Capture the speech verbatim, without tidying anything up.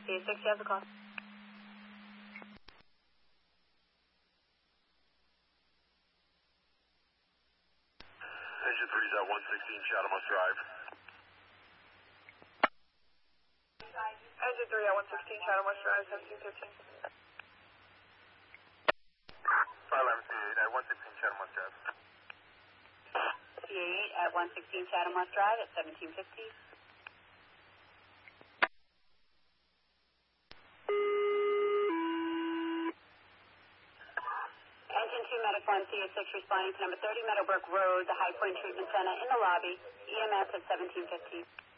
C six, you have the call. Engine three's at one sixteen Chatham Drive. Engine three at one sixteen Chatham Drive, seventeen fifteen. five eleven C eight at one sixteen Chatham Drive. C eight at one sixteen Chatham Drive at seventeen fifty. Engine two, Medic one, C A six responding to number thirty Meadowbrook Road, the High Point Treatment Center in the lobby, E M S at seventeen fifteen.